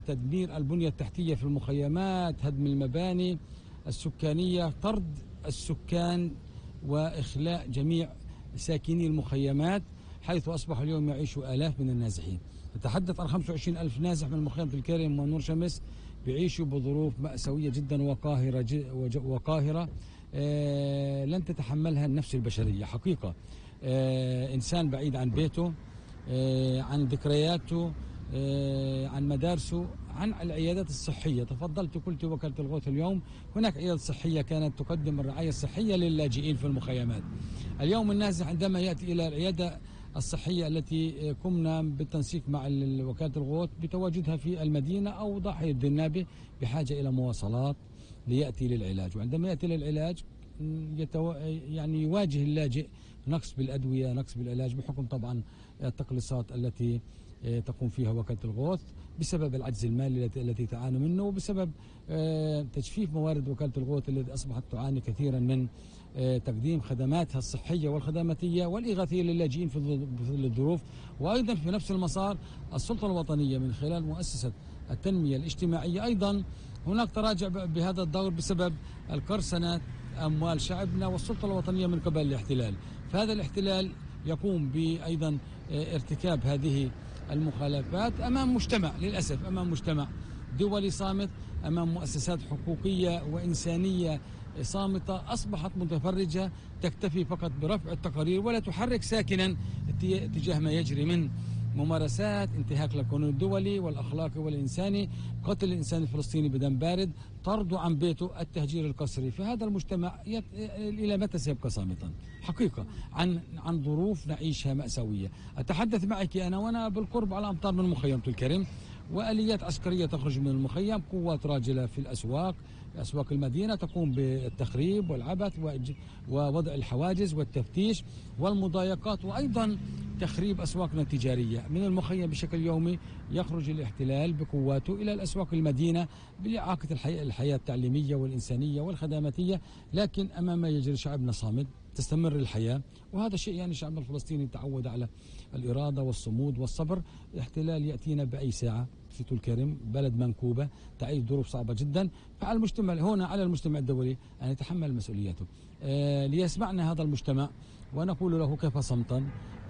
تدمير البنية التحتية في المخيمات، هدم المباني السكانية، طرد السكان وإخلاء جميع ساكني المخيمات، حيث أصبحوا اليوم يعيشوا آلاف من النازحين. نتحدث عن 25 ألف نازح من مخيم طول كرم ونور شمس بيعيشوا بظروف مأساوية جدا وقاهرة لن تتحملها النفس البشرية حقيقة. إنسان بعيد عن بيته، عن ذكرياته، عن مدارسه، عن العيادات الصحية. تفضلت قلت وكالة الغوث اليوم هناك عيادات صحية كانت تقدم الرعاية الصحية للاجئين في المخيمات. اليوم النازح عندما يأتي إلى العيادة الصحية التي قمنا بالتنسيق مع وكالة الغوث بتواجدها في المدينة أو ضاحية الدنابة بحاجة إلى مواصلات ليأتي للعلاج، وعندما يأتي للعلاج يعني يواجه اللاجئ نقص بالأدوية، نقص بالعلاج، بحكم طبعا التقليصات التي تقوم فيها وكالة الغوث بسبب العجز المالي التي تعاني منه، وبسبب تجفيف موارد وكالة الغوث التي أصبحت تعاني كثيرا من تقديم خدماتها الصحية والخدماتية والإغاثية للاجئين في الظروف. وأيضا في نفس المسار السلطة الوطنية من خلال مؤسسة التنمية الاجتماعية أيضا هناك تراجع بهذا الدور بسبب القرصنة أموال شعبنا والسلطة الوطنية من قبل الاحتلال. فهذا الاحتلال يقوم بأيضا ارتكاب هذه المخالفات أمام مجتمع، للأسف أمام مجتمع دولي صامت، أمام مؤسسات حقوقية وإنسانية صامتة أصبحت متفرجة تكتفي فقط برفع التقارير ولا تحرك ساكنا تجاه ما يجري من ممارسات انتهاك للقانون الدولي والأخلاقي والإنساني، قتل الإنسان الفلسطيني بدم بارد، طرده عن بيته، التهجير القسري. فهذا المجتمع إلى متى سيبقى صامتا حقيقة عن ظروف نعيشها مأساوية؟ أتحدث معك أنا وأنا بالقرب على أمتار من مخيم طول كرم، وآليات عسكرية تخرج من المخيم، قوات راجلة في الأسواق، أسواق المدينة تقوم بالتخريب والعبث ووضع الحواجز والتفتيش والمضايقات، وأيضا تخريب أسواقنا التجارية. من المخيم بشكل يومي يخرج الاحتلال بقواته إلى الأسواق المدينة بإعاقة الحياة التعليمية والإنسانية والخدماتية، لكن أمام ما يجري شعبنا صامد، تستمر الحياة. وهذا شيء يعني شعبنا الفلسطيني تعود على الإرادة والصمود والصبر. الاحتلال يأتينا بأي ساعة في طول كرم، بلد منكوبة تعيش ظروف صعبة جدا. فعلى المجتمع هنا، على المجتمع الدولي أن يتحمل مسؤوليته. ليسمعنا هذا المجتمع ونقول له كفى صمتا،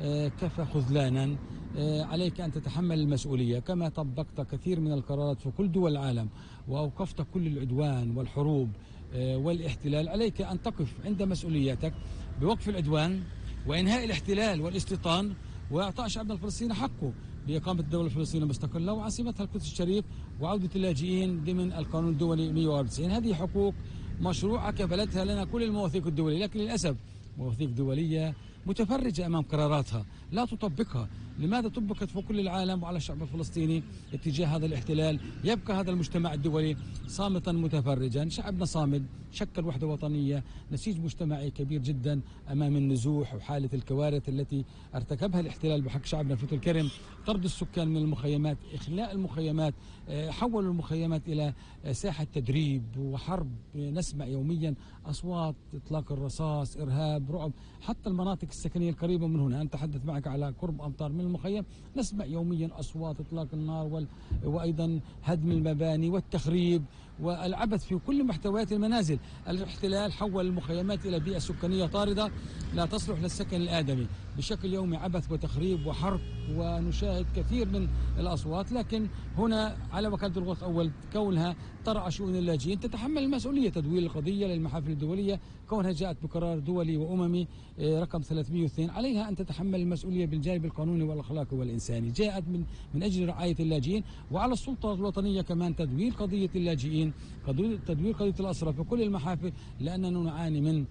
كفى خذلانا، عليك أن تتحمل المسؤولية. كما طبقت كثير من القرارات في كل دول العالم وأوقفت كل العدوان والحروب والاحتلال، عليك أن تقف عند مسؤولياتك بوقف العدوان وإنهاء الاحتلال والاستيطان وإعطاء شعبنا الفلسطيني حقه بإقامة الدولة الفلسطينية المستقلة وعاصمتها القدس الشريف وعودة اللاجئين ضمن القانون الدولي 194. هذه حقوق مشروعة كفلتها لنا كل المواثيق الدولية، لكن للأسف مواثيق دولية متفرجة أمام قراراتها لا تطبقها. لماذا طبقت في كل العالم وعلى الشعب الفلسطيني اتجاه هذا الاحتلال؟ يبقى هذا المجتمع الدولي صامتا متفرجا. شعبنا صامد، شكل وحدة وطنية، نسيج مجتمعي كبير جدا أمام النزوح وحالة الكوارث التي ارتكبها الاحتلال بحق شعبنا في طول كرم. طرد السكان من المخيمات، إخلاء المخيمات، حولوا المخيمات إلى ساحة تدريب وحرب. نسمع يوميا أصوات إطلاق الرصاص، إرهاب، رعب. حتى المناطق السكنية القريبة من هنا، أنا أتحدث معك على قرب أمتار من المخيم، نسمع يوميا أصوات إطلاق النار وأيضا هدم المباني والتخريب والعبث في كل محتويات المنازل. الاحتلال حول المخيمات إلى بيئة سكانية طاردة لا تصلح للسكن الآدمي بشكل يومي، عبث وتخريب وحرق، ونشاهد كثير من الأصوات. لكن هنا على وكالة الغوث أول كونها ترعى شؤون اللاجئين تتحمل المسؤولية، تدوير القضية للمحافل الدولية كونها جاءت بقرار دولي وأممي رقم 302، عليها أن تتحمل المسؤولية بالجانب القانوني والأخلاقي والإنساني. جاءت من أجل رعاية اللاجئين، وعلى السلطة الوطنية كمان تدوير قضية اللاجئين، تدوير قضية الأسرى في كل المحافل، لأننا نعاني من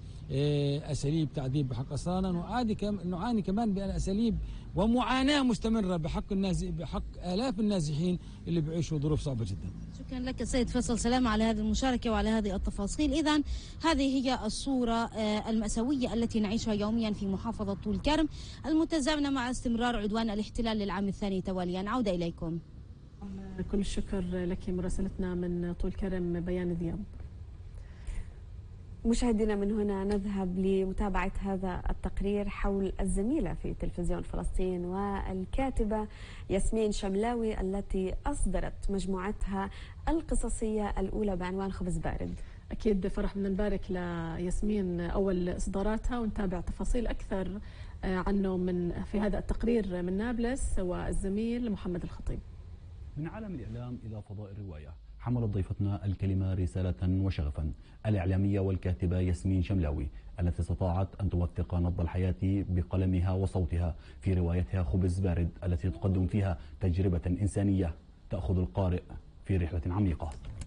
أساليب تعذيب بحق أسرانا، نعاني كمان من أساليب ومعاناة مستمرة بحق آلاف النازحين اللي بيعيشوا ظروف صعبة جدا. شكرا لك سيد فيصل سلامة على هذه المشاركة وعلى هذه التفاصيل. إذن هذه هي الصورة المأساوية التي نعيشها يوميا في محافظة طول كرم المتزامنة مع استمرار عدوان الاحتلال للعام الثاني تواليا. عودة إليكم. كل الشكر لك مراسلتنا من طول كرم بيان دياب. مشاهدينا من هنا نذهب لمتابعة هذا التقرير حول الزميلة في تلفزيون فلسطين والكاتبة ياسمين شملاوي التي أصدرت مجموعتها القصصية الأولى بعنوان خبز بارد. أكيد فرح، بدنا نبارك لياسمين أول إصداراتها ونتابع تفاصيل أكثر عنه في هذا التقرير من نابلس والزميل محمد الخطيب. من عالم الإعلام إلى فضاء الرواية، حملت ضيفتنا الكلمة رسالة وشغفا، الإعلامية والكاتبة ياسمين شملاوي التي استطاعت أن توثق نبض الحياة بقلمها وصوتها في روايتها خبز بارد التي تقدم فيها تجربة إنسانية تأخذ القارئ في رحلة عميقة.